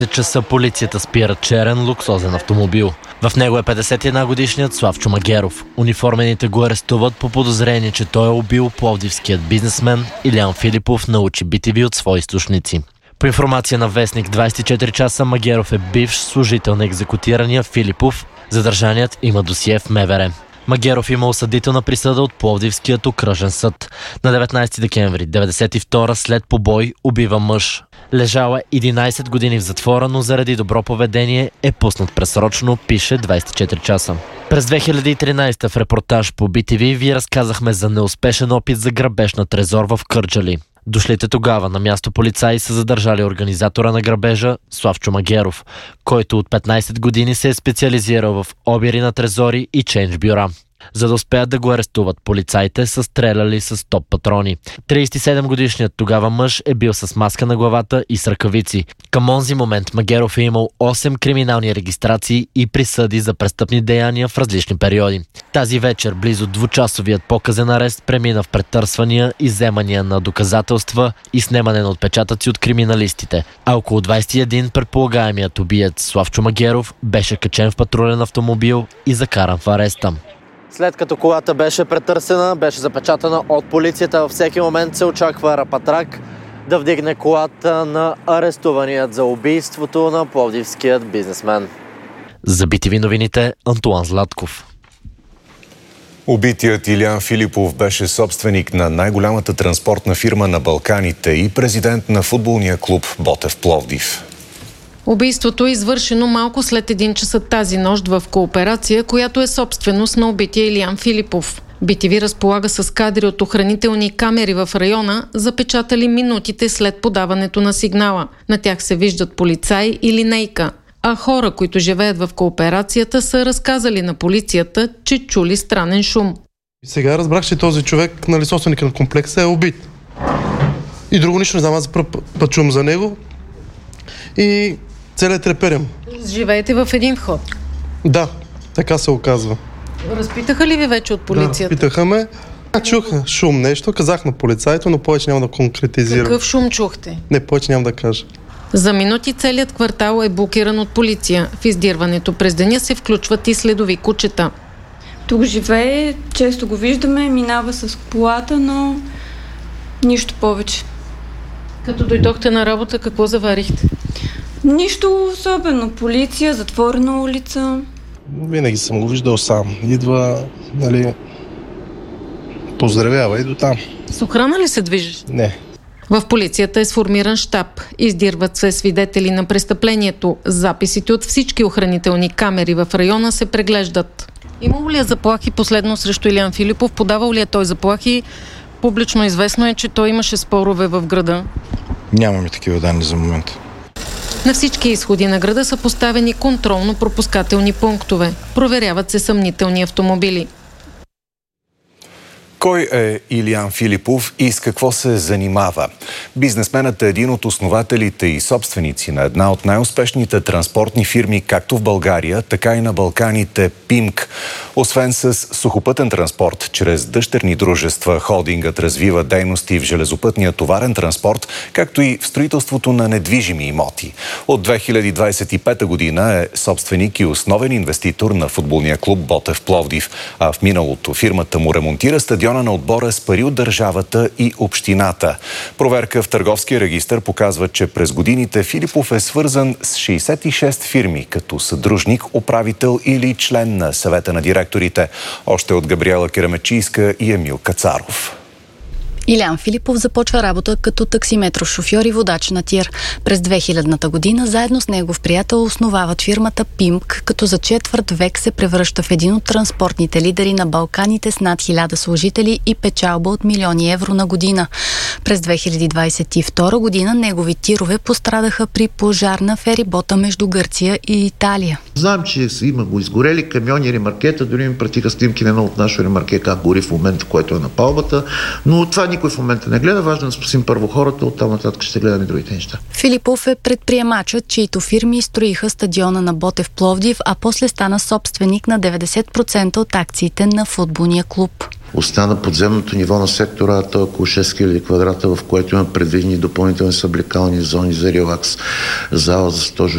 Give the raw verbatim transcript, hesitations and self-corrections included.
часа полицията спира черен луксозен автомобил. В него е петдесет и една годишният Славчо Магеров. Униформените го арестуват по подозрение, че той е убил пловдивският бизнесмен Илиян Филипов, научи Би Ти Ви от свои източници. По информация на вестник двайсет и четири часа, Магеров е бивш служител на екзекутирания Филипов. Задържаният има досие в Ем Ве Ре. Магеров има осъдителна присъда от Пловдивският окръжен съд. На деветнайсети декември деветдесет и втора след побой убива мъж. Лежал е единайсет години в затвора, но заради добро поведение е пуснат предсрочно, пише двайсет и четири часа. През две хиляди и тринайсета в репортаж по Би Ти Ви ви разказахме за неуспешен опит за грабеж на трезор в Кърджали. Дошлите тогава на място полицаи са задържали организатора на грабежа Славчо Магеров, който от петнайсет години се е специализирал в обири на трезори и чейндж бюра. За да успеят да го арестуват, полицаите са стреляли с топ патрони. трийсет и седем годишният тогава мъж е бил с маска на главата и с ръкавици. Към онзи момент Магеров е имал осем криминални регистрации и присъди за престъпни деяния в различни периоди. Тази вечер близо двучасовият показен арест премина в претърсвания, изземания на доказателства и снемане на отпечатъци от криминалистите. А около двайсет и един предполагаемият убиец Славчо Магеров беше качен в патрулен автомобил и закаран в ареста. След като колата беше претърсена, беше запечатана от полицията, във всеки момент се очаква рапатрак да вдигне колата на арестуваният за убийството на пловдивският бизнесмен. За Би Ти Ви новините, Антуан Златков. Убитият Илиян Филипов беше собственик на най-голямата транспортна фирма на Балканите и президент на футболния клуб Ботев Пловдив. Убийството е извършено малко след един часа тази нощ в кооперация, която е собственост на убития Илиян Филипов. Би Ти Ви разполага с кадри от охранителни камери в района, запечатали минутите след подаването на сигнала. На тях се виждат полицаи и линейка. А хора, които живеят в кооперацията, са разказали на полицията, че чули странен шум. Сега разбрах, че този човек, нали, собственик на комплекса, е убит. И друго нищо не знам, аз за първ път чувам за него. И целият треперем. Живеете в един вход? Да, така се оказва. Разпитаха ли ви вече от полицията? Да, питаха ме. Чух шум нещо, казах на полицайто, но повече няма да конкретизирам. Какъв шум чухте? Не, повече няма да кажа. За минути целият квартал е блокиран от полиция. В издирването през деня се включват и следови кучета. Тук живее, често го виждаме, минава с колата, но нищо повече. Като дойдохте на работа, какво заварихте? Нищо особено. Полиция, затворена улица. Винаги съм го виждал сам. Идва, нали, поздравява и до там. С охрана ли се движиш? Не. В полицията е сформиран щаб. Издирват се свидетели на престъплението. Записите от всички охранителни камери в района се преглеждат. Имало ли е заплахи последно срещу Илиян Филипов? Подавал ли е той заплахи? Публично известно е, че той имаше спорове в града. Нямаме такива данни за момента. На всички изходи на града са поставени контролно-пропускателни пунктове. Проверяват се съмнителни автомобили. Кой е Илиян Филипов и с какво се занимава? Бизнесменът е един от основателите и собственици на една от най-успешните транспортни фирми както в България, така и на Балканите – Пимк. Освен с сухопътен транспорт, чрез дъщерни дружества, холдингът развива дейности в железопътния товарен транспорт, както и в строителството на недвижими имоти. От две хиляди двайсет и пета година е собственик и основен инвеститор на футболния клуб Ботев Пловдив, а в миналото фирмата му ремонтира стадион на отбора с пари от държавата и общината. Проверка в търговския регистър показва, че през годините Филипов е свързан с шейсет и шест фирми, като съдружник, управител или член на съвета на директорите. Още от Габриела Керамечийска и Емил Кацаров. Илиян Филипов започва работа като таксиметрошофьор и водач на тир. През две хилядната година заедно с негов приятел основават фирмата Пимк, като за четвърт век се превръща в един от транспортните лидери на Балканите с над хиляда служители и печалба от милиони евро на година. През две хиляди двайсет и втора година негови тирове пострадаха при пожар на ферибота между Гърция и Италия. Знам, че има го изгорели камиони, ремаркета, дори ми пратиха снимки на едно от нашото ремарке, как гори в момента, в който е на палбата, но това никой в момента не гледа. Важно да спасим първо хората, оттам нататък ще гледаме другите неща. Филипов е предприемачът, чието фирми строиха стадиона на Ботев Пловдив, а после стана собственик на деветдесет процента от акциите на футболния клуб. Остана подземното ниво на сектора, то е около шест хиляди квадрата, в което има предвидени допълнителни съблекални зони за релакс, зала за сто